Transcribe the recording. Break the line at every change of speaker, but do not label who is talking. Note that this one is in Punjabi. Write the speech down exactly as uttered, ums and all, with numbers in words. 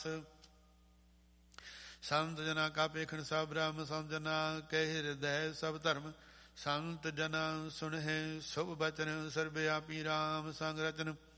ਸੰਤ ਜਨਾ ਕਾ ਪੇਖਣ ਸਭ ਬ੍ਰਹਮ, ਸੰਤ ਜਨਾ ਕੇ ਹਿਰਦੈ ਸਭ ਧਰਮ। ਸੰਤ ਜਨਾ ਸੁਣਹਿ ਸੁਭ ਬਚਨ, ਸਰਬ ਆਪੀ ਰਾਮ ਸੰਗ ਰਚਨ।